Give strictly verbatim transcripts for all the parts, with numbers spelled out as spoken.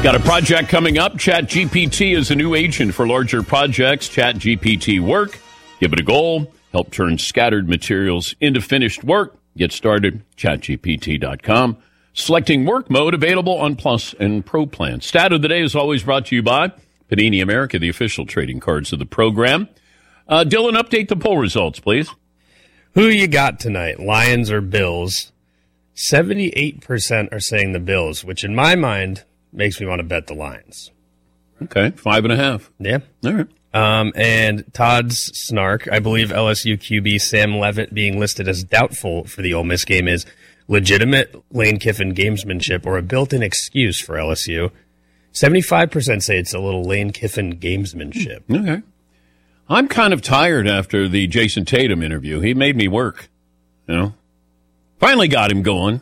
Got a project coming up. ChatGPT is a new agent for larger projects. ChatGPT Work. Give it a goal. Help turn scattered materials into finished work. Get started. chat G P T dot com. Selecting work mode available on Plus and Pro plans. Stat of the day is always brought to you by Panini America, the official trading cards of the program. Uh, Dylan, update the poll results, please. Who you got tonight, Lions or Bills? seventy-eight percent are saying the Bills, which in my mind makes me want to bet the Lions. Okay, five and a half. Yeah. All right. Um, and Todd's snark, I believe L S U Q B Sam Levitt being listed as doubtful for the Ole Miss game is legitimate Lane Kiffin gamesmanship or a built-in excuse for L S U. seventy-five percent say it's a little Lane Kiffin gamesmanship. Okay. I'm kind of tired after the Jason Tatum interview. He made me work, you know. Finally got him going.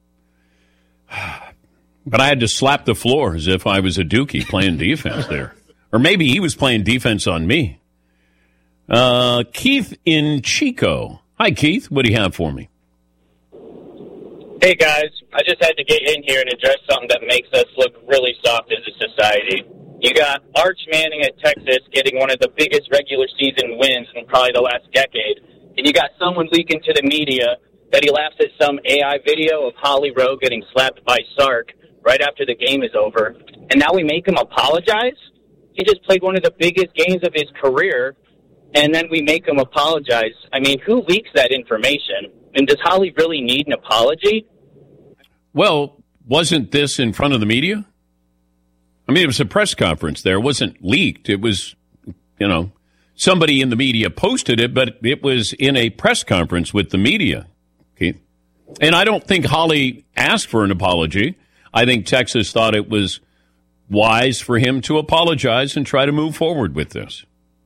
But I had to slap the floor as if I was a Dookie playing defense there. Or maybe he was playing defense on me. Uh, Keith in Chico. Hi, Keith. What do you have for me? Hey, guys. I just had to get in here and address something that makes us look really soft as a society. You got Arch Manning at Texas getting one of the biggest regular season wins in probably the last decade. And you got someone leaking to the media that he laughs at some A I video of Holly Rowe getting slapped by Sark right after the game is over. And now we make him apologize? He just played one of the biggest games of his career, and then we make him apologize. I mean, who leaks that information? And does Holly really need an apology? Well, wasn't this in front of the media? I mean, it was a press conference there. It wasn't leaked. It was, you know, somebody in the media posted it, but it was in a press conference with the media. Okay? And I don't think Holly asked for an apology. I think Texas thought it was wise for him to apologize and try to move forward with this.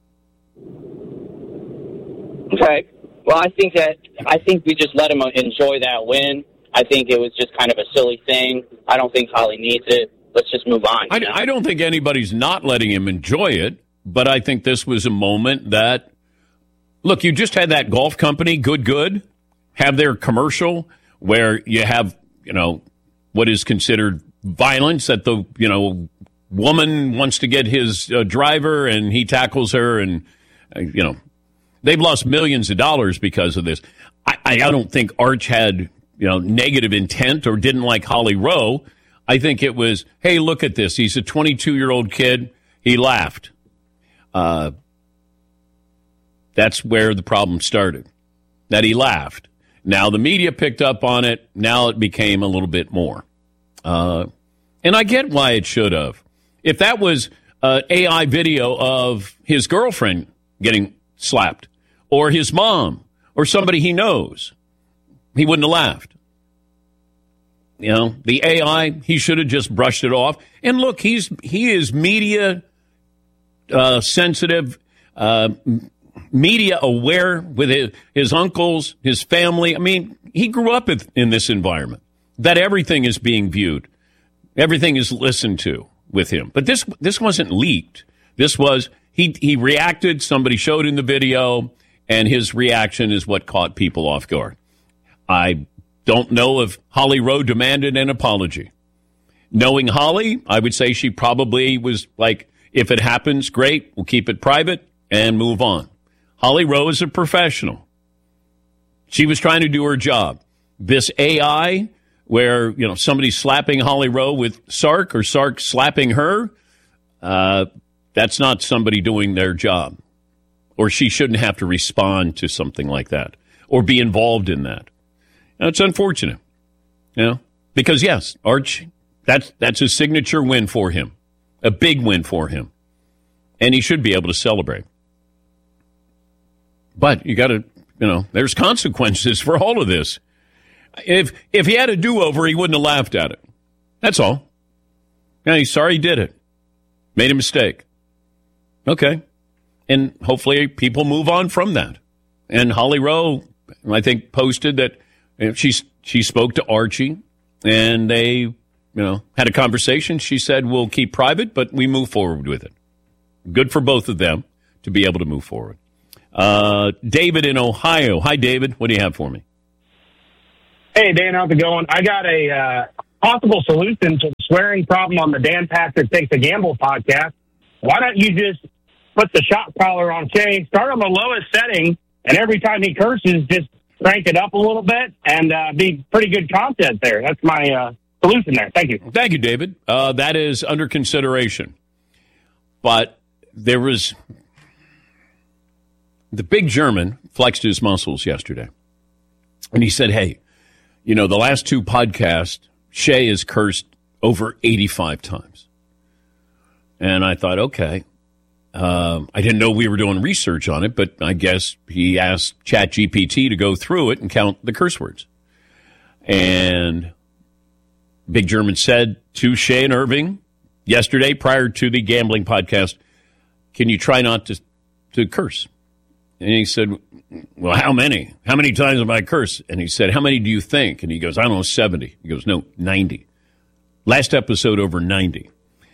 Okay. Well, I think that I think we just let him enjoy that win. I think it was just kind of a silly thing. I don't think Holly needs it. Let's just move on. I, I don't think anybody's not letting him enjoy it, but I think this was a moment that, look, you just had that golf company, Good Good, have their commercial where you have, you know, what is considered violence, that the, you know, woman wants to get his uh, driver and he tackles her, and, uh, you know, they've lost millions of dollars because of this. I, I don't think Arch had, you know, negative intent or didn't like Holly Rowe. I think it was, hey, look at this. He's a twenty-two-year-old kid. He laughed. Uh, that's where the problem started, that he laughed. Now the media picked up on it. Now it became a little bit more. Uh, and I get why it should have. If that was an A I video of his girlfriend getting slapped or his mom or somebody he knows, he wouldn't have laughed. You know, the A I, he should have just brushed it off. And look, he's he is media uh, sensitive, uh, media aware with his, his uncles, his family. I mean, he grew up in, in this environment that everything is being viewed. Everything is listened to with him. But this this wasn't leaked. This was, he, he reacted, somebody showed in the video, and his reaction is what caught people off guard. I don't know if Holly Rowe demanded an apology. Knowing Holly, I would say she probably was like, if it happens, great, we'll keep it private and move on. Holly Rowe is a professional. She was trying to do her job. This A I, where, you know, somebody's slapping Holly Rowe with Sark or Sark slapping her, uh, that's not somebody doing their job. Or she shouldn't have to respond to something like that or be involved in that. Now, it's unfortunate, you know, because, yes, Arch, that's, that's a signature win for him, a big win for him, and he should be able to celebrate. But you got to, you know, there's consequences for all of this. If if he had a do-over, he wouldn't have laughed at it. That's all. Yeah, he's sorry he did it. Made a mistake. Okay. And hopefully people move on from that. And Holly Rowe, I think, posted that she, she spoke to Archie, and they, you know, had a conversation. She said, we'll keep private, but we move forward with it. Good for both of them to be able to move forward. Uh, David in Ohio. Hi, David. What do you have for me? Hey, Dan, how's it going? I got a uh, possible solution to the swearing problem on the Dan Patrick Takes a Gamble podcast, why don't you just put the shot collar on Shea, start on the lowest setting, and every time he curses, just crank it up a little bit and uh, be pretty good content there. That's my uh, solution there. Thank you. Thank you, David. Uh, that is under consideration. But there was the big German flexed his muscles yesterday. And he said, hey, you know, the last two podcasts, Shea has cursed over eighty-five times. And I thought, okay. Um, I didn't know we were doing research on it, but I guess he asked ChatGPT to go through it and count the curse words. And Big German said to Shea and Irving yesterday, prior to the gambling podcast, can you try not to to curse? And he said, well, how many? How many times have I cursed? And he said, how many do you think? And he goes, I don't know, seventy. He goes, no, ninety. Last episode, over ninety.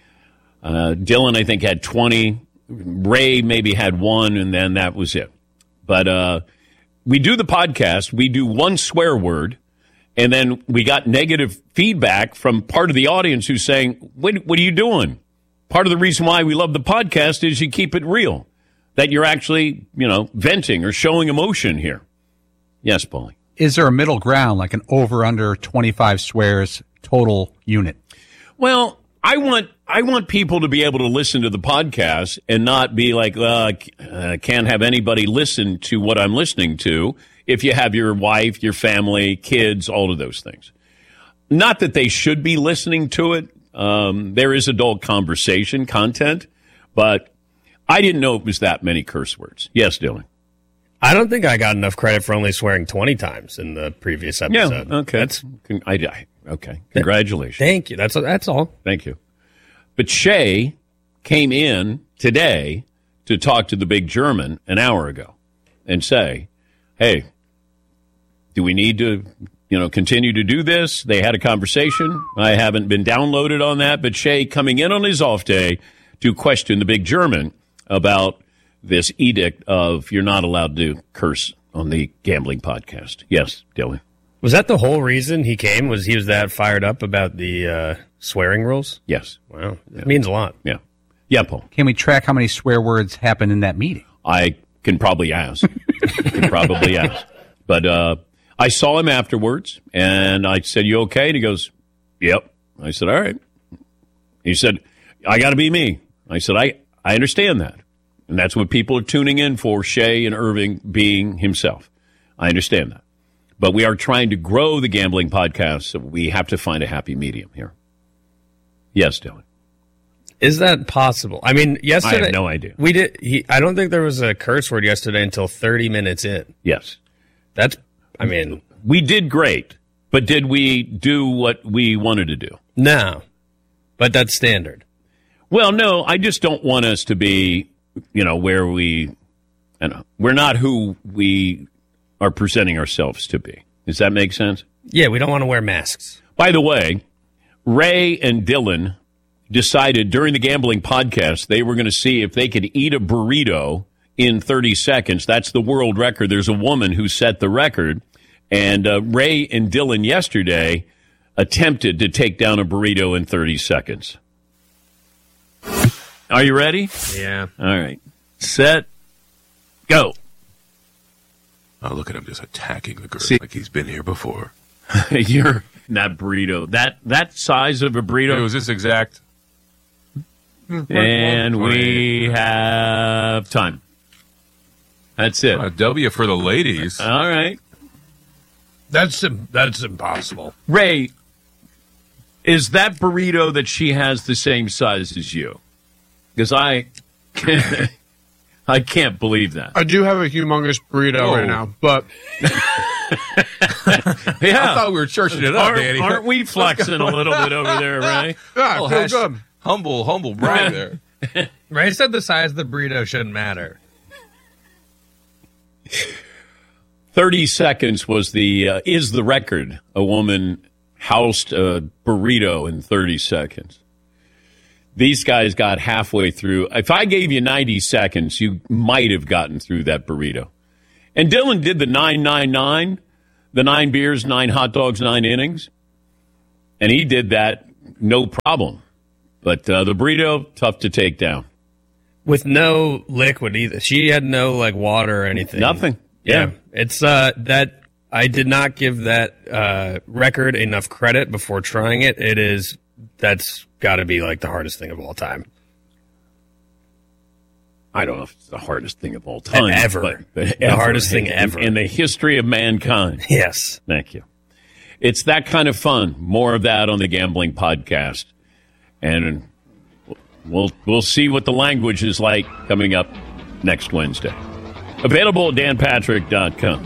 Uh, Dylan, I think, had twenty. Ray maybe had one, and then that was it. But uh, we do the podcast. We do one swear word, and then we got negative feedback from part of the audience who's saying, what, what are you doing? Part of the reason why we love the podcast is you keep it real, that you're actually, you know, venting or showing emotion here. Yes, Paulie. Is there a middle ground, like an over-under twenty-five swears total unit? Well, I want I want people to be able to listen to the podcast and not be like, uh, I can't have anybody listen to what I'm listening to if you have your wife, your family, kids, all of those things. Not that they should be listening to it. Um, there is adult conversation content, but I didn't know it was that many curse words. Yes, Dylan. I don't think I got enough credit for only swearing twenty times in the previous episode. Yeah, okay. That's, I, I, okay. Congratulations. Thank you. That's that's all. Thank you. But Shea came in today to talk to the Big German an hour ago and say, hey, do we need to, you know, continue to do this? They had a conversation. I haven't been downloaded on that, but Shea coming in on his off day to question the Big German about this edict of you're not allowed to curse on the gambling podcast. Yes, Dylan. Was that the whole reason he came? Was he was that fired up about the uh, swearing rules? Yes. Wow. That yeah. means a lot. Yeah. Yeah, Paul. Can we track how many swear words happened in that meeting? I can probably ask. I can probably ask. But uh, I saw him afterwards, and I said, you okay? And he goes, yep. I said, all right. He said, I got to be me. I said, I, I understand that. And that's what people are tuning in for, Shea and Irving being himself. I understand that. But we are trying to grow the gambling podcast, so we have to find a happy medium here. Yes, Dylan. Is that possible? I mean, yesterday... I have no idea. We did. He, I don't think there was a curse word yesterday until thirty minutes in. Yes. That's, I mean... We did great, but did we do what we wanted to do? No. But that's standard. Well, no, I just don't want us to be, you know, where we... You know, we're not who we... are presenting ourselves to be. Does that make sense? Yeah, we don't want to wear masks. By the way, Ray and Dylan decided during the gambling podcast they were going to see if they could eat a burrito in thirty seconds. That's the world record. There's a woman who set the record. And uh, Ray and Dylan yesterday attempted to take down a burrito in thirty seconds. Are you ready? Yeah. All right. Set. Go. Oh, look at him just attacking the girl like he's been here before. You're that burrito. That that size of a burrito. It was this exact. And we have time. That's it. A W for the ladies. All right. That's that's impossible. Ray, is that burrito that she has the same size as you? Because I... I can't believe that. I do have a humongous burrito oh. right now, but... yeah. I thought we were churching it up, aren't, Danny. Aren't we flexing a little bit over there, Ray? Yeah, oh, feel good. Humble, humble brag there. Ray said the size of the burrito shouldn't matter. Thirty seconds was the uh, is the record. A woman housed a burrito in thirty seconds. These guys got halfway through. If I gave you ninety seconds, you might have gotten through that burrito. And Dylan did the nine nine nine, the nine beers, nine hot dogs, nine innings. And he did that no problem. But uh, the burrito, tough to take down. With no liquid either. She had no like water or anything. Nothing. Yeah. yeah. It's uh that I did not give that uh record enough credit before trying it. It is that's gotta be like the hardest thing of all time. I don't know if it's the hardest thing of all time. Ever. But, but the ever. hardest thing in, ever. In the history of mankind. Yes. Thank you. It's that kind of fun. More of that on the Gambling Podcast. And we'll we'll see what the language is like coming up next Wednesday. Available at dan patrick dot com.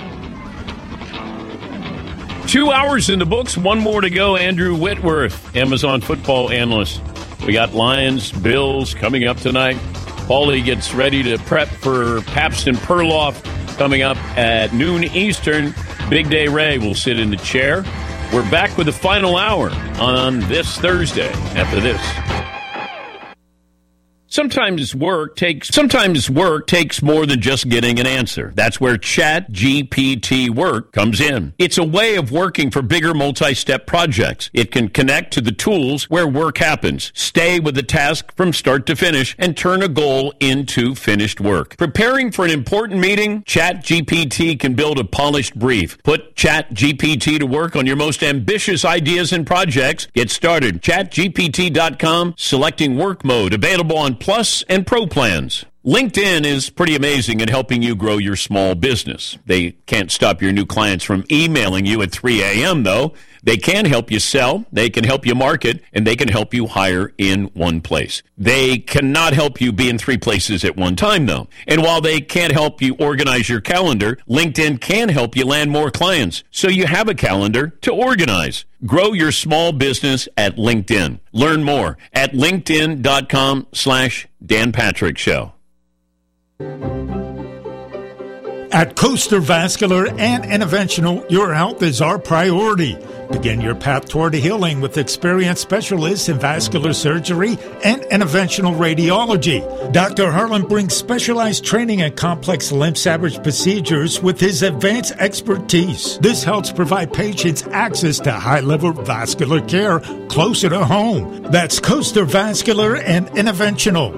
Two hours in the books, one more to go. Andrew Whitworth, Amazon football analyst. We got Lions, Bills coming up tonight. Paulie gets ready to prep for Pabst and Perloff coming up at noon Eastern. Big Day Ray will sit in the chair. We're back with the final hour on this Thursday after this. Sometimes work takes sometimes work takes more than just getting an answer. That's where Chat G P T Work comes in. It's a way of working for bigger multi-step projects. It can connect to the tools where work happens, stay with the task from start to finish, and turn a goal into finished work. Preparing for an important meeting, Chat G P T can build a polished brief. Put Chat G P T to work on your most ambitious ideas and projects. Get started. chat G P T dot com, selecting work mode, available on Plus and Pro plans. LinkedIn is pretty amazing at helping you grow your small business. They can't stop your new clients from emailing you at three a.m., though. They can help you sell, they can help you market, and they can help you hire in one place. They cannot help you be in three places at one time, though. And while they can't help you organize your calendar, LinkedIn can help you land more clients, so you have a calendar to organize. Grow your small business at LinkedIn. Learn more at linkedin dot com slash Dan Patrick Show. At Coaster Vascular and Interventional, your health is our priority. Begin your path toward healing with experienced specialists in vascular surgery and interventional radiology. Doctor Harlan brings specialized training in complex limb salvage procedures with his advanced expertise. This helps provide patients access to high-level vascular care closer to home. That's Coaster Vascular and Interventional.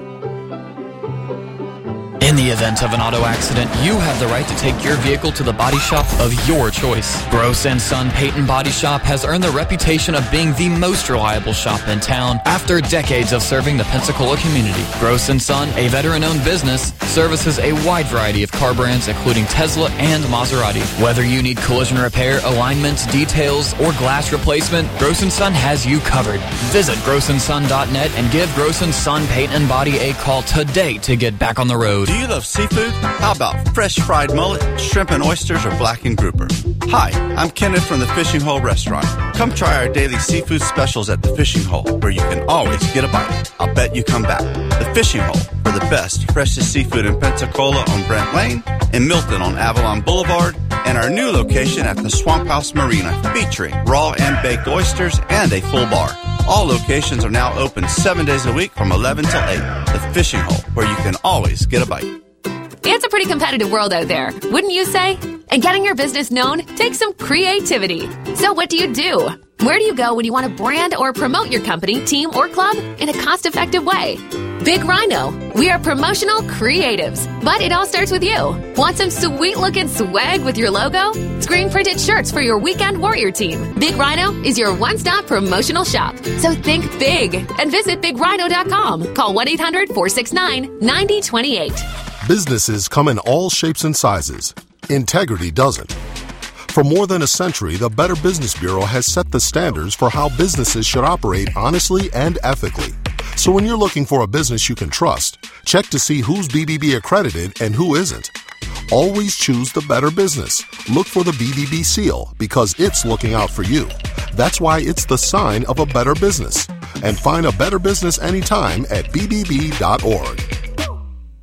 In the event of an auto accident, you have the right to take your vehicle to the body shop of your choice. Gross and Son Payton Body Shop has earned the reputation of being the most reliable shop in town after decades of serving the Pensacola community. Gross and Son, a veteran-owned business, services a wide variety of car brands, including Tesla and Maserati. Whether you need collision repair, alignment, details, or glass replacement, Gross and Son has you covered. Visit gross and son dot net and give Gross and Son Payton Body a call today to get back on the road. Do you love seafood? How about fresh fried mullet, shrimp and oysters, or blackened grouper? Hi, I'm Kenneth from the Fishing Hole Restaurant. Come try our daily seafood specials at the Fishing Hole, where you can always get a bite. I'll bet you come back. The Fishing Hole, for the best, freshest seafood in Pensacola on Brent Lane, in Milton on Avalon Boulevard, and our new location at the Swamp House Marina, featuring raw and baked oysters and a full bar. All locations are now open seven days a week from eleven till eight. The Fishing Hole, where you can always get a bite. It's a pretty competitive world out there, wouldn't you say? And getting your business known takes some creativity. So what do you do? Where do you go when you want to brand or promote your company, team, or club in a cost-effective way? Big Rhino. We are promotional creatives, but it all starts with you. Want some sweet-looking swag with your logo? Screen-printed shirts for your weekend warrior team. Big Rhino is your one-stop promotional shop. So think big and visit big rhino dot com. Call one eight hundred four six nine nine zero two eight. Businesses come in all shapes and sizes. Integrity doesn't. For more than a century, the Better Business Bureau has set the standards for how businesses should operate honestly and ethically. So when you're looking for a business you can trust, check to see who's B B B accredited and who isn't. Always choose the Better Business. Look for the B B B seal because it's looking out for you. That's why it's the sign of a better business. And find a better business anytime at b b b dot org.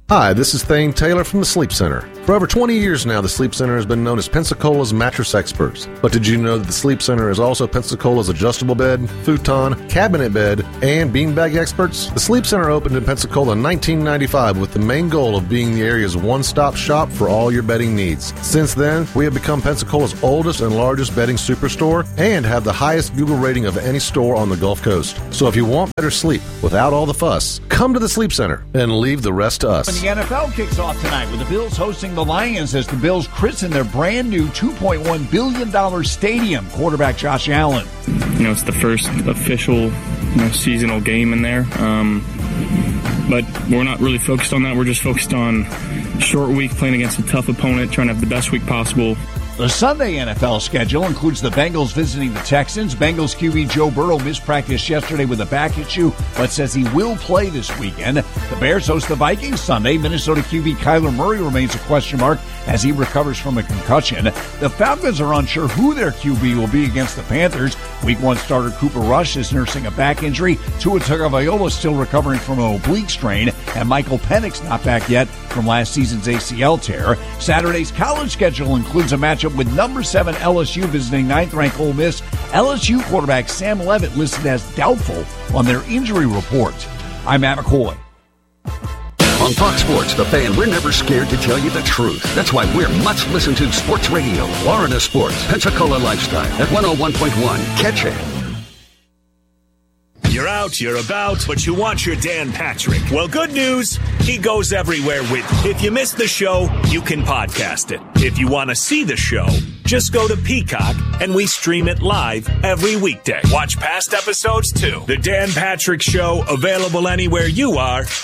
Hi, this is Thane Taylor from the Sleep Center. For over twenty years now, the Sleep Center has been known as Pensacola's mattress experts. But did you know that the Sleep Center is also Pensacola's adjustable bed, futon, cabinet bed, and beanbag experts? The Sleep Center opened in Pensacola in nineteen ninety-five with the main goal of being the area's one-stop shop for all your bedding needs. Since then, we have become Pensacola's oldest and largest bedding superstore and have the highest Google rating of any store on the Gulf Coast. So if you want better sleep without all the fuss, come to the Sleep Center and leave the rest to us. The N F L kicks off tonight with the Bills hosting the Lions as the Bills christen their brand new two point one billion dollars stadium. Quarterback Josh Allen. You know, it's the first official, you know, seasonal game in there. Um, but we're not really focused on that. We're just focused on short week, playing against a tough opponent, trying to have the best week possible. The Sunday N F L schedule includes the Bengals visiting the Texans. Bengals Q B Joe Burrow missed practice yesterday with a back issue, but says he will play this weekend. The Bears host the Vikings Sunday. Minnesota Q B Kyler Murray remains a question mark as he recovers from a concussion. The Falcons are unsure who their Q B will be against the Panthers. Week one starter Cooper Rush is nursing a back injury. Tua Tagovailoa is still recovering from an oblique strain, and Michael Penix not back yet from last season's A C L tear. Saturday's college schedule includes a matchup with number seven L S U visiting ninth-ranked Ole Miss. L S U quarterback Sam Leavitt listed as doubtful on their injury report. I'm Matt McCoy. On Fox Sports, The Fan, we're never scared to tell you the truth. That's why we're much listened to sports radio. Florida Sports, Pensacola Lifestyle at one oh one point one. Catch it. You're out, you're about, but you want your Dan Patrick. Well, good news, he goes everywhere with you. If you missed the show, you can podcast it. If you want to see the show, just go to Peacock, and we stream it live every weekday. Watch past episodes, too. The Dan Patrick Show, available anywhere you are